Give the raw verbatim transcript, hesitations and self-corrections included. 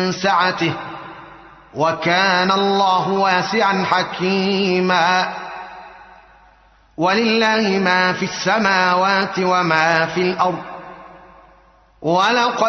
سعته، وكان الله واسعا حكيما. ولله ما في السماوات وما في الأرض، ولقد